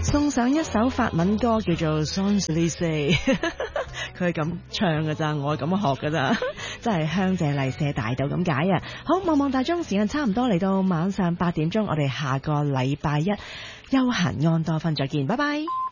送上一首法文歌叫做 Champs-Élysées 佢係咁唱㗎咋，我係咁學㗎咋，真係香榭麗舍大道咁解啊！好，望望大鐘，時間差唔多嚟到晚上8點鐘，我哋下個禮拜一休閒安多芬再見，拜拜。